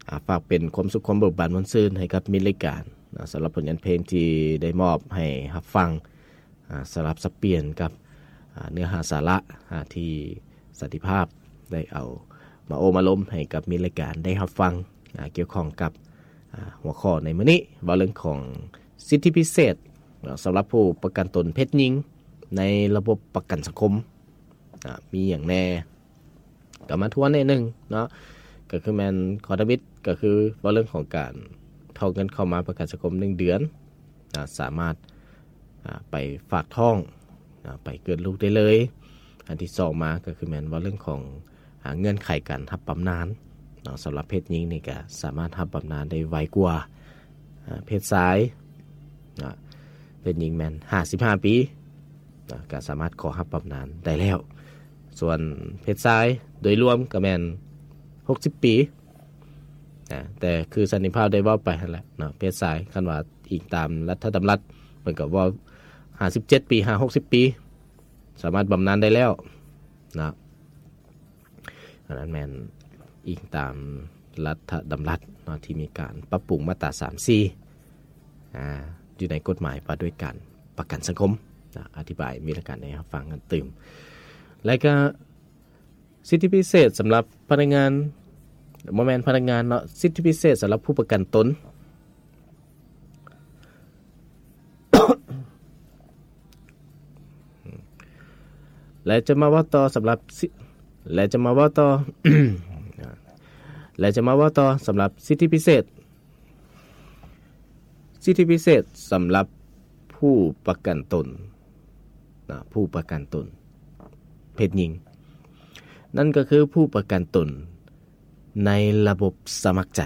ฝากเป็นความสุขความเบิกบานม่วนซื่นให้กับมิตรรายการสำหรับผลงานเพลงที่ได้มอบให้รับฟังสลับสับเปลี่ยนกับเนื้อหาสาระที่สันติภาพได้เอามาโอมาล้มให้กับมิตรรายการได้รับฟังเกี่ยวข้องกับหัวข้อในมื้อนี้ว่าเรื่องของสิทธิพิเศษสำหรับผู้ประกันตนเพศหญิงในระบบประกันสังคมมีอย่างแน่ก็มาทวนนิดนึงเนาะก็คือแมนคอร์ดบิทก็คือว่าเรื่องของการทองเงินเข้ามาประกันสังคม1เดือนสามารถไปฝากท้องไปเกิดลูกได้เลยอันที่2มาก็คือแมนว่าเรื่องของเงื่อนไขการรับบำนาญสำหรับเพศหญิงนี่ก็สามารถรับบำนาญได้ไวกว่าเพศชายเพศหญิงแมน55 ปีก็สามารถขอรับบำนาญได้แล้วส่วนเพศชายโดยรวมก็แมน60 ปีแต่คือสันนิภาพได้ว่าไปนั่นแหละเนาะเพศชายคันว่าอีกตามรัฐธรรมนูญมันก็ว่า57 ปี60 ปีสามารถบำนาญได้แล้วนะอันนั้นแม่นอีกตามรัฐธรรมนูญเนาะที่มีการปรับปรุงมาตรา34อยู่ในกฎหมายว่าด้วยการประกันสังคมอธิบายมีหลักการให้ฟังกันตื่มและก็สิทธิพิเศษสำหรับพนักงานบ่แม่นพนักงานเนาะสิทธิพิเศษสำหรับผู้ประกันตน และจะมาว่าต่อสำหรับและจะมาว่าต่อ และจะมาว่าต่อสำหรับสิทธิพิเศษสำหรับผู้ประกันตนผู้ประกันตนเพศหญิงนั่นก็คือผู้ประกันตนในระบบสมัครใจ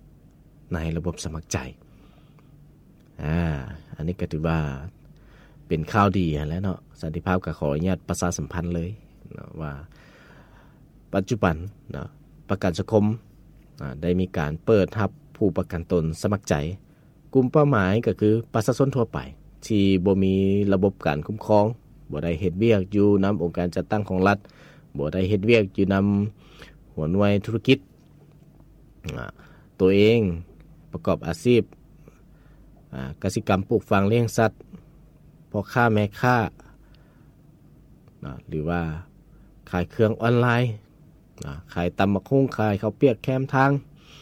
อันนี้ก็ถือว่าเป็นข่าวดีแล้วเนาะสันติภาพก็ขออนุญาตประชาสัมพันธ์เลยนะว่าปัจจุบันนะประกันสังคมได้มีการเปิดรับผู้ประกันตนสมัครใจกลุ่มเป้าหมายก็คือประชาชนทั่วไปที่บ่มีระบบการคุ้มครองบ่ได้เฮ็ดเวียกอยู่นำองค์การจัดตั้งของรัฐบ่ได้เฮ็ดเวียกอยู่นำหัวหน่วยธุรกิจตัวเองประกอบอาชีพกสิกรรมปลูกฝังเลี้ยงสัตว์พ่อค้าแม่ค้าหรือว่าขายเครื่องออนไลน์ขายตำบักหุ่งขายข้าวเปียกแคมทาง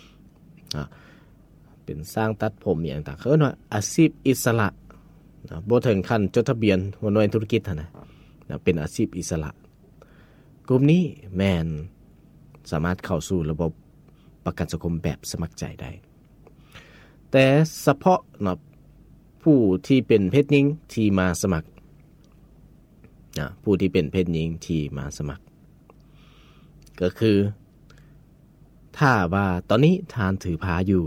เป็นสร้างตัดผมอย่างต่างๆเขาเรียกว่าอาชีพอิสระบ่ถึงขั้นจดทะเบียนหัวหน่วยธุรกิจนะเป็นอาชีพอิสระกลุ่มนี้แม่นสามารถเข้าสู่ระบบประกันสังคมแบบสมัครใจได้แต่เฉพาะผู้ที่เป็นเพศหญิงที่มาสมัครผู้ที่เป็นเพศหญิงที่มาสมัครก็คือถ้าว่าตอนนี้ทานถือพาอยู่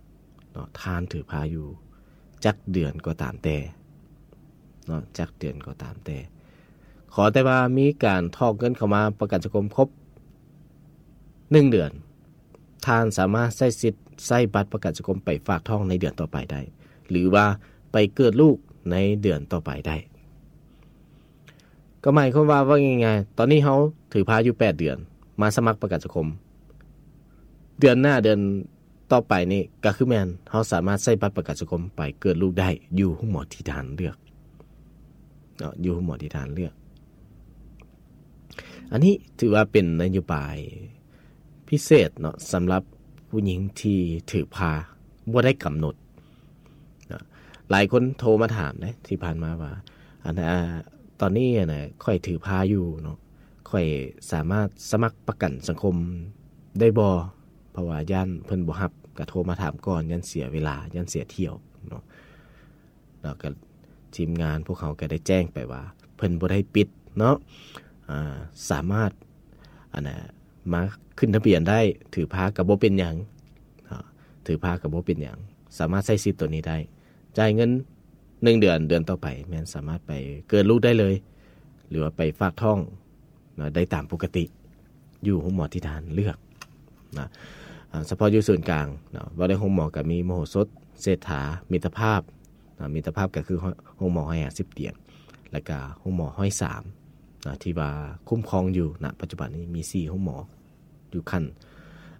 จักเดือนก็ตามแต่จักเดือนก็ตามแต่ขอแต่ว่ามีการทอกเงินเข้ามาประกันสังคมครบ1 เดือนทานสามารถใช้สิทธิ์ใช้บัตรประกันสังคมไปฝากท้องในเดือนต่อไปได้หรือว่าไปเกิดลูกในเดือนต่อไปได้ก็หมายความว่าง่ายๆตอนนี้เขาถือพาอยู่8 เดือนมาสมัครประกันสังคมเดือนหน้าเดือนต่อไปนี่ก็คือแม่นเขาสามารถใช้บัตรประกันสังคมไปเกิดลูกได้อยู่ห้องหมอที่ทานเลือกอยู่ห้องหมอที่ทานเลือกอันนี้ถือว่าเป็นนโยบายพิเศษเนาะสำหรับผู้หญิงที่ถือพาบ่ได้กำหนดหลายคนโทรมาถามนะที่ผ่านมาว่าตอนนี้นะค่อยถือพาอยู่เนาะค่อยสามารถสมัครประกันสังคมได้บ่เพราะว่าย่านเพิ่นบ่รับก็โทรมาถามก่อนยันเสียเวลายันเสียเที่ยวเนาะแล้วก็ทีมงานพวกเขาก็ได้แจ้งไปว่าเพิ่นบ่ได้ปิดเนาะสามารถมาขึ้นทะเบียนได้ถือพาก็บ่เป็นหยังถือพาก็บ่เป็นหยังสามารถใช้สิทธิ์ตัวนี้ได้จ่ายเงิน1 เดือนต่อไปแม่นสามารถไปเกิดลูกได้เลยหรือว่าไปฝากท้องได้ตามปกติอยู่ห้องหมอที่ทานเลือกเฉพาะอยู่ส่วนกลางว่าได้ห้องหมอก็มีมโหสถเศรษฐามิตรภาพก็คือห้องหมอ150 เตียงแล้วก็ห้องหมอ103ที่ว่าคุ้มครองอยู่ณปัจจุบันนี้มี4ห้องหมออยู่ขั้น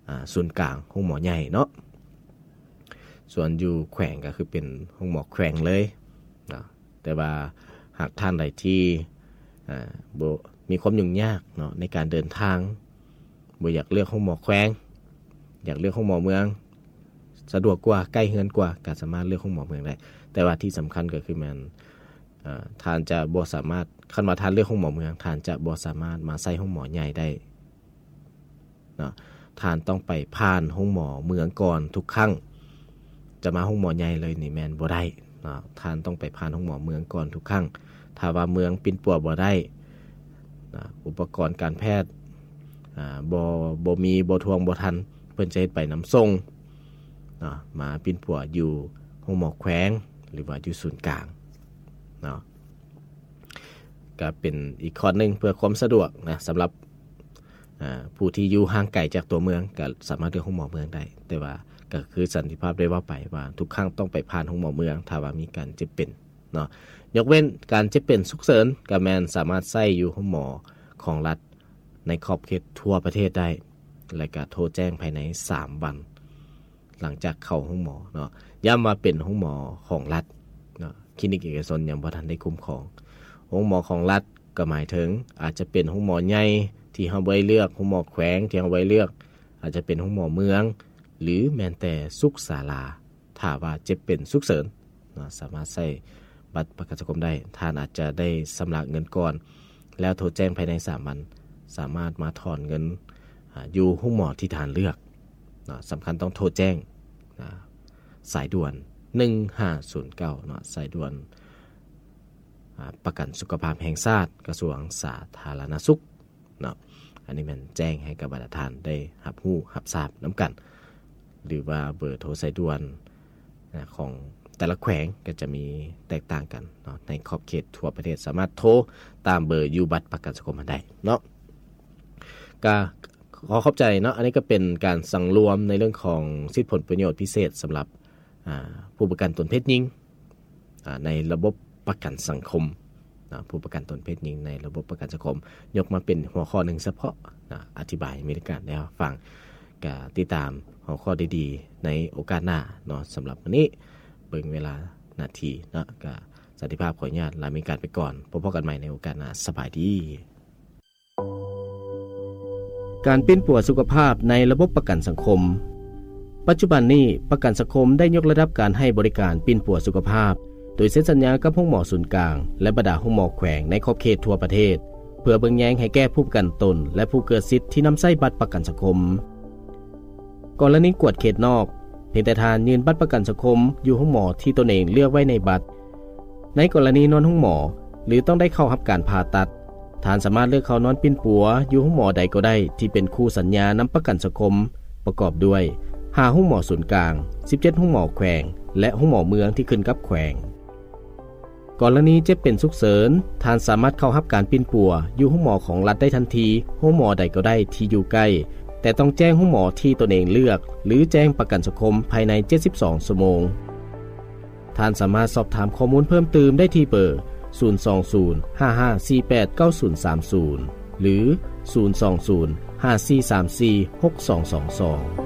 ศูนย์กลางห้องหมอใหญ่เนาะส่วนอยู่แขวงก็คือเป็นห้องหมอแขวงเลยนะแต่ว่าหากท่านใดที่บ่มีความยุ่งยากเนาะในการเดินทางบ่อยากเลือกห้องหมอแขวงอยากเลือกห้องหมอเมืองสะดวกกว่าใกล้เฮือนกว่าก็สามารถเลือกห้องหมอเมืองได้แต่ว่าที่สำคัญก็คือมันท่านจะบ่สามารถคันว่าท่านเลือกห้องหมอเมืองท่านจะบ่สามารถมาใส่ห้องหมอใหญ่ได้เนาะท่านต้องไปผ่านห้องหมอเมืองก่อนทุกครั้งจะมาห้องหมอใหญ่เลยนี่แม่นบ่ได้เนาะท่านต้องไปผ่านห้องหมอเมืองก่อนทุกครั้งถ้าว่าเมืองปิ่นปัวบ่ได้อุปกรณ์การแพทย์บ่มีบ่ทวงบ่ทันเพิ่นจะเฮ็ดไปนำส่งมาปิ่นปัวอยู่ห้องหมอแขวงหรือว่าอยู่ศูนย์กลางเนาะก็เป็นอีกข้อนึงเพื่อความสะดวกนะสำหรับผู้ที่อยู่ห่างไกลจากตัวเมืองก็สามารถเลือกห้องหมอเมืองได้แต่ว่าก็คือสันติภาพได้ว่าไปว่าทุกครั้งต้องไปผ่านห้องหมอเมืองถ้าว่ามีการเจ็บเป็นเนาะยกเว้นการเจ็บเป็นฉุกเฉินก็แม่นสามารถใช้อยู่ห้องหมอของรัฐในขอบเขตทั่วประเทศได้และก็โทรแจ้งภายใน3วันหลังจากเข้าห้องหมอเนาะย้ำว่าเป็นห้องหมอของรัฐเนาะคลินิกเอกชนยังบ่ทันได้คุ้มครองห้องหมอของรัฐก็หมายถึงอาจจะเป็นห้องหมอใหญ่ที่เฮาไว้เลือกห้องหมอแขวงที่เฮาไว้เลือกอาจจะเป็นห้องหมอเมืองหรือแม้แต่สุขศาลาถ้าว่าเจ็บเป็นฉุกเฉินสามารถใช้บัตรประกันสังคมได้ท่านอาจจะได้ชำระเงินก่อนแล้วโทรแจ้งภายใน3วันสามารถมาถอนเงินอยู่ห้องหมอที่ท่านเลือกสำคัญต้องโทรแจ้งสายด่วน1509สายด่วนประกันสุขภาพแห่งชาติกระทรวงสาธารณสุขเนาะอันนี้มันแจ้งให้กับประชาชนได้รับรู้รับทราบนํากันหรือว่าเบอร์โทรสายด่วนของแต่ละแขวงก็จะมีแตกต่างกันเนาะในขอบเขตทั่วประเทศสามารถโทรตามเบอร์อยู่บัตรประกันสังคมได้เนาะก็ขอขอบใจเนาะอันนี้ก็เป็นการสังรวมในเรื่องของสิทธิผลประโยชน์พิเศษสำหรับผู้ประกันตนเพศหญิงในระบบประกันสังคมผู้ประกันตนเพศหญิงในระบบประกันสังคมยกมาเป็นหัวข้อหนึ่งเฉพาะอธิบายมีการได้ฟังก็ติดตามหัวข้อดีๆในโอกาสหน้าเนาะสำหรับวันนี้เบิ่งเวลานาทีเนาะก็สันติภาพขออนุญาตลามีการไปก่อนพบกันใหม่ในโอกาสหน้าสบายดีการเป็นปัวสุขภาพในระบบประกันสังคมปัจจุบันนี้ประกันสังคมได้ยกระดับการให้บริการปิ้นปัวสุขภาพโดยเซ็นสัญญากับห้องหมอศูนย์กลางและบรรดาห้องหมอแขวงในขอบเขตทั่วประเทศเพื่อเบิ่งแยงให้แก้ผู้ประกันตนและผู้เกิดสิทธิ์ที่นำใช้บัตรประกันสังคมกรณีกวดเขตนอกเพียงแต่ทานยืนบัตรประกันสังคมอยู่ห้องหมอที่ตนเองเลือกไว้ในบัตรในกรณีนอนห้องหมอหรือต้องได้เข้ารับการผ่าตัดทานสามารถเลือกเข้านอนปิ้นปัวอยู่ห้องหมอใดก็ได้ที่เป็นคู่สัญญานำประกันสังคมประกอบด้วย5ห้องหมอศูนย์กลาง17ห้องหมอแขวงและห้องหมอเมืองที่ขึ้นกับแขวงกรณีเจ็บเป็นฉุกเฉินทานสามารถเข้ารับการปิ้นปัวอยู่ห้องหมอของรัฐได้ทันทีห้องหมอใดก็ได้ที่อยู่ใกล้แต่ต้องแจ้งห้องหมอที่ตนเองเลือกหรือแจ้งประกันสังคมภายใน72ชั่วโมงท่านสามารถสอบถามข้อมูลเพิ่มเติมได้ที่เบอร์02055489030หรือ02054346222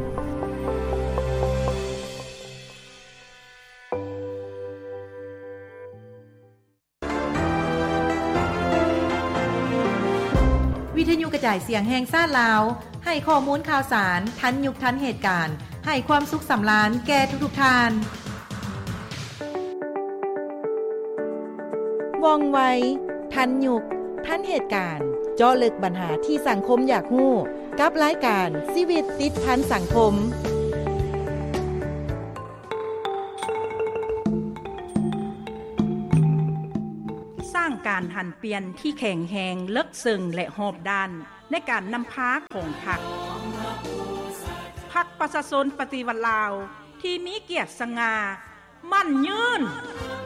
วิทยุกระจายเสียงแห่งชาติลาวให้ข้อมูลข่าวสารทันยุคทันเหตุการณ์ให้ความสุขสำราญแก่ทุกๆท่านว่องไวทันยุคทันเหตุการณ์เจาะลึกปัญหาที่สังคมอยากรู้กับรายการชีวิตติดพันสังคมสร้างการหันเปลี่ยนที่แข็งแรงเลิกซึ้งและหอบด้านในการนำพาของพรรคประชาชนปฏิวัติลาวที่มีเกียรติสง่ามั่นยืน